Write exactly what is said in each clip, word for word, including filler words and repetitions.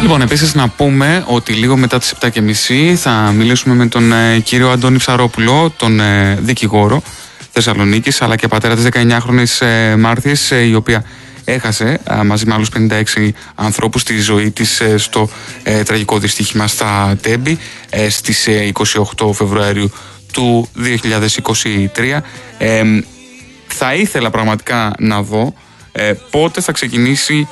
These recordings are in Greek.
Λοιπόν, επίσης να πούμε ότι λίγο μετά τις επτά και μισή θα μιλήσουμε με τον ε, κύριο Αντώνη Ψαρόπουλο, τον ε, δικηγόρο Θεσσαλονίκης, αλλά και πατέρα της δεκαεννιάχρονης ε, Μάρθης, ε, η οποία έχασε ε, μαζί με άλλους πενήντα έξι ανθρώπους τη ζωή της ε, στο ε, τραγικό δυστύχημα στα Τέμπη ε, στις ε, είκοσι οκτώ Φεβρουαρίου του δύο χιλιάδες είκοσι τρία. Ε, θα ήθελα πραγματικά να δω ε, πότε θα ξεκινήσει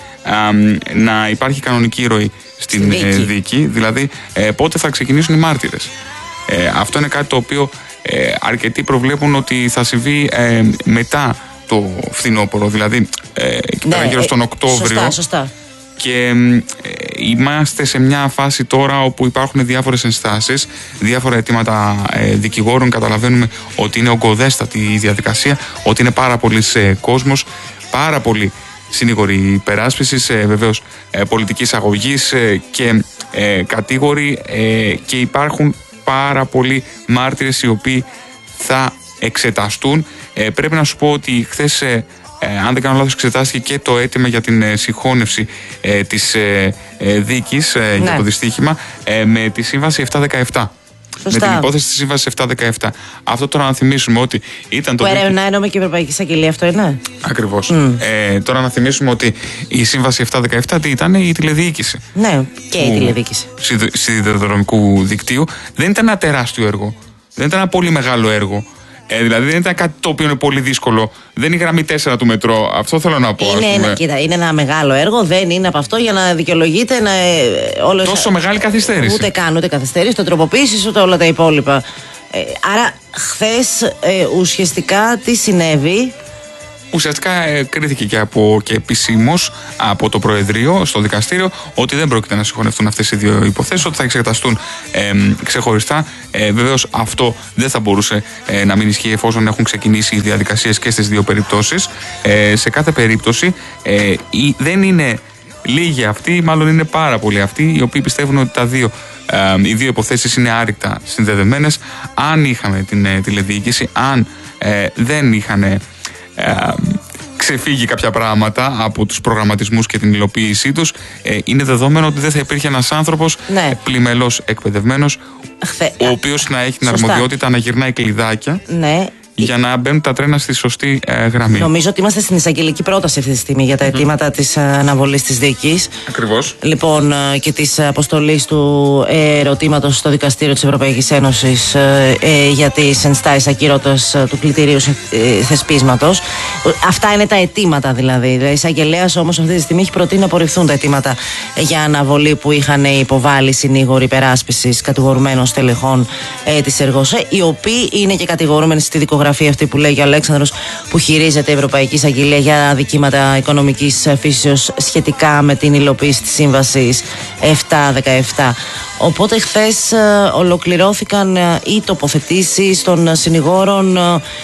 ε, να υπάρχει κανονική ροή στην δίκη, ε, δίκη δηλαδή ε, πότε θα ξεκινήσουν οι μάρτυρες. Ε, αυτό είναι κάτι το οποίο ε, αρκετοί προβλέπουν ότι θα συμβεί ε, μετά το φθινόπωρο, δηλαδή ε, ναι, γύρω στον Οκτώβριο. Σωστά, σωστά. Και ε, είμαστε σε μια φάση τώρα όπου υπάρχουν διάφορες ενστάσεις, διάφορα αιτήματα ε, δικηγόρων. Καταλαβαίνουμε ότι είναι ογκοδέστατη η διαδικασία, ότι είναι πάρα πολύς ε, κόσμος, πάρα πολλοί συνήγοροι υπεράσπισης, ε, βεβαίως ε, πολιτικής αγωγής ε, και ε, κατήγοροι ε, και υπάρχουν πάρα πολλοί μάρτυρες οι οποίοι θα εξεταστούν. Ε, πρέπει να σου πω ότι χθες, ε, ε, αν δεν κάνω λάθος, εξετάστηκε και το αίτημα για την ε, συγχώνευση ε, της ε, ε, δίκης ε, ναι. για το δυστύχημα ε, με τη Σύμβαση επτακόσια δεκαεπτά. Σωστά. Με την υπόθεση της Σύμβασης επτακόσια δεκαεπτά. Αυτό τώρα να θυμίσουμε ότι ήταν το. Που έρευνα ένωμε και η Ευρωπαϊκή Εισαγγελία, αυτό είναι. Ακριβώς. Mm. Ε, τώρα να θυμίσουμε ότι η Σύμβαση επτακόσια δεκαεπτά τι ήταν, η τηλεδιοίκηση. Ναι, και η τηλεδιοίκηση. Σιδηροδρομικού δικτύου. Δεν ήταν ένα τεράστιο έργο. Δεν ήταν ένα πολύ μεγάλο έργο. Ε, δηλαδή δεν ήταν κάτι το οποίο είναι πολύ δύσκολο. Δεν είναι η γραμμή τέσσερα του μετρό. Αυτό θέλω να πω. Είναι, ένα, κοίτα, είναι ένα μεγάλο έργο. Δεν είναι από αυτό για να δικαιολογείται να, όλες, τόσο μεγάλη καθυστέρηση. Ούτε καν, ούτε καθυστέρηση, το τροποποίηση, ούτε όλα τα υπόλοιπα. Ε, άρα, χθες ε, ουσιαστικά τι συνέβη. Ουσιαστικά ε, κρίθηκε και, από, και επισήμως από το Προεδρείο στο δικαστήριο ότι δεν πρόκειται να συγχωνευτούν αυτές οι δύο υποθέσεις, ότι θα εξεταστούν ε, ξεχωριστά. Ε, βεβαίως αυτό δεν θα μπορούσε ε, να μην ισχύει εφόσον έχουν ξεκινήσει οι διαδικασίες και στις δύο περιπτώσεις. Ε, σε κάθε περίπτωση ε, η, δεν είναι λίγοι αυτοί, μάλλον είναι πάρα πολλοί αυτοί οι οποίοι πιστεύουν ότι τα δύο, ε, οι δύο υποθέσεις είναι άρρηκτα συνδεδεμένες. Αν είχαμε την ε, τηλεδιοίκηση, αν ε, δεν είχαν Ε, ξεφύγει κάποια πράγματα από τους προγραμματισμούς και την υλοποίησή τους, ε, είναι δεδομένο ότι δεν θα υπήρχε ένας άνθρωπος ναι. πλημελώς εκπαιδευμένος, Χθε... ο οποίος να έχει την Σωστά. αρμοδιότητα να γυρνάει κλειδάκια ναι. για να μπαίνουν τα τρένα στη σωστή ε, γραμμή. Νομίζω ότι είμαστε στην εισαγγελική πρόταση αυτή τη στιγμή για τα αιτήματα mm. της αναβολής της δίκης. Ακριβώς. Λοιπόν, και της αποστολής του ερωτήματος στο Δικαστήριο της Ευρωπαϊκής Ένωσης ε, ε, για τις ενστάσεις ακυρότητας του κλητηρίου ε, θεσπίσματος. Αυτά είναι τα αιτήματα δηλαδή. Η εισαγγελέας όμως αυτή τη στιγμή έχει προτείνει να απορριφθούν τα αιτήματα για αναβολή που είχαν υποβάλει συνήγοροι υπεράσπισης κατηγορουμένων στελεχών ε, της Εργοσέ, οι οποίοι είναι και κατηγορούμενοι στη δικογραφία αυτή που λέγει ο Αλέξανδρος, που χειρίζεται η Ευρωπαϊκή Εισαγγελία για αδικήματα οικονομικής φύσεως σχετικά με την υλοποίηση της Σύμβασης επτακόσια δεκαεπτά. Οπότε χθες ε, ολοκληρώθηκαν ε, οι τοποθετήσεις των συνηγόρων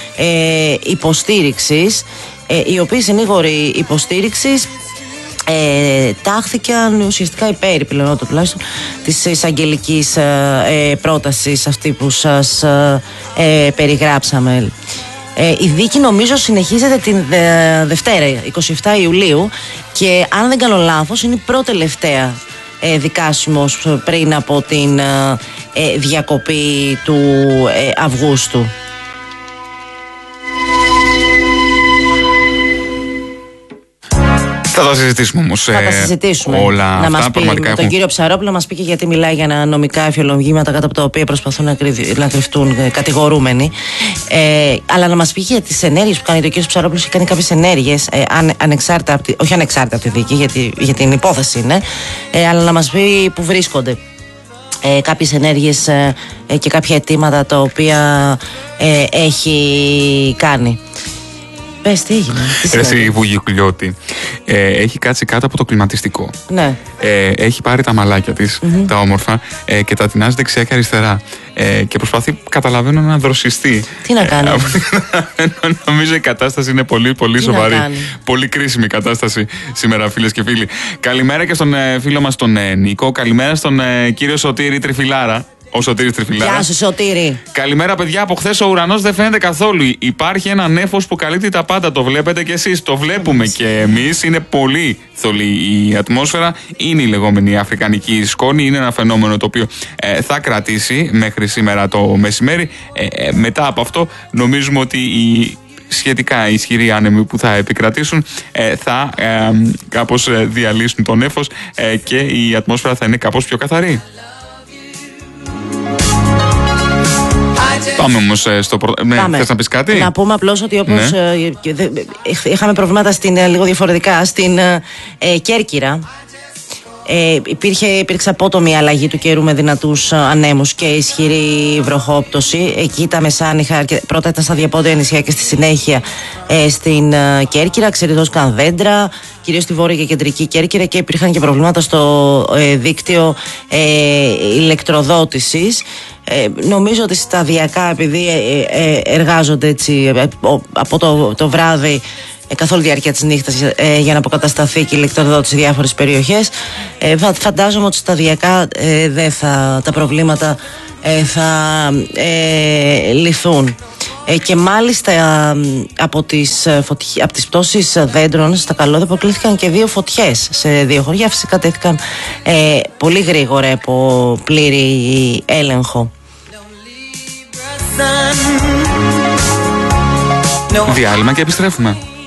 ε, υποστήριξης, ε, οι οποίοι συνήγοροι υποστήριξης Ε, τάχθηκαν ουσιαστικά υπέρ, πληρώνω τουλάχιστον, της εισαγγελικής ε, πρότασης αυτή που σας ε, ε, περιγράψαμε. Ε, η δίκη νομίζω συνεχίζεται την ε, Δευτέρα, εικοστή εβδόμη Ιουλίου, και αν δεν κάνω λάθος είναι η πρώτη τελευταία ε, δικάσιμος πριν από την ε, ε, διακοπή του ε, Αυγούστου. Θα τα συζητήσουμε όμως. Θα τα συζητήσουμε. Όλα να αυτά μας πει, πραγματικά με τον έχουν... κύριο Ψαρόπουλο να μας πει και γιατί μιλάει για νομικά εφιολογήματα κάτω από τα οποία προσπαθούν να, κρυ... να κρυφτούν κατηγορούμενοι. Ε, αλλά να μας πει και για τις ενέργειες που κάνει. Ο κύριος Ψαρόπουλος έχει κάνει κάποιες ενέργειες, ε, αν, ανεξάρτητα από τη... όχι ανεξάρτητα από τη δίκη, γιατί για την υπόθεση είναι, ε, αλλά να μας πει που βρίσκονται. Ε, κάποιες ενέργειες ε, ε, και κάποια αιτήματα τα οποία ε, έχει κάνει. Πες, τι έγινε. Εσύ Βουγιουκλιώτη, ε, έχει κάτσει κάτω από το κλιματιστικό. Ναι. Ε, έχει πάρει τα μαλάκια της, mm-hmm. τα όμορφα, ε, και τα τεινάζει δεξιά και αριστερά. Ε, και προσπαθεί, καταλαβαίνω, να δροσιστεί. Τι να κάνει. Ε, νομίζω η κατάσταση είναι πολύ, πολύ τι σοβαρή. Πολύ κρίσιμη κατάσταση σήμερα, φίλες και φίλοι. Καλημέρα και στον ε, φίλο μας τον ε, Νίκο. Καλημέρα στον ε, κύριο Σωτήρη Τριφυλάρα. Ο Σωτήρης Τριφυλάρας. Γεια σου, Σωτήρη. Καλημέρα, παιδιά. Από χθες ο ουρανός δεν φαίνεται καθόλου. Υπάρχει ένα νέφος που καλύπτει τα πάντα. Το βλέπετε κι εσείς. Το βλέπουμε κι εμείς. Είναι πολύ θολή η ατμόσφαιρα. Είναι η λεγόμενη αφρικανική σκόνη. Είναι ένα φαινόμενο το οποίο ε, θα κρατήσει μέχρι σήμερα το μεσημέρι. Ε, ε, μετά από αυτό, νομίζουμε ότι η σχετικά ισχυροί άνεμοι που θα επικρατήσουν ε, θα ε, κάπως ε, διαλύσουν το νέφος ε, και η ατμόσφαιρα θα είναι κάπως πιο καθαρή. Πάμε όμως στο πρώτο. Ναι, θες να πεις κάτι? Να πούμε απλώς ότι όπως ναι. ε, είχαμε προβλήματα στην, ε, λίγο διαφορετικά στην ε, ε, Κέρκυρα. Ε, υπήρχε, υπήρξε απότομη αλλαγή του καιρού με δυνατούς ανέμους και ισχυρή βροχόπτωση. Εκεί τα μεσάνυχα, πρώτα ήταν στα διαπόντια νησιά και στη συνέχεια ε, στην ε, Κέρκυρα, ξεριδώσκαν δέντρα, κυρίως στη βόρεια και κεντρική Κέρκυρα, και υπήρχαν και προβλήματα στο ε, δίκτυο ε, ηλεκτροδότησης. Ε, νομίζω ότι σταδιακά, επειδή ε, ε, εργάζονται έτσι ε, από το, το βράδυ Ε, καθ' όλη τη διάρκεια της νύχτας ε, για να αποκατασταθεί και η ηλεκτροδότηση σε διάφορες περιοχές. Ε, φαντάζομαι ότι σταδιακά ε, δεν θα, τα προβλήματα ε, θα ε, λυθούν. Ε, και μάλιστα ε, από, τις, φωτιέ, από τις πτώσεις δέντρων στα Καλώδια προκλήθηκαν και δύο φωτιές σε δύο χωριά. Φυσικά τέθηκαν ε, πολύ γρήγορα από πλήρη έλεγχο. Διάλειμμα και επιστρέφουμε.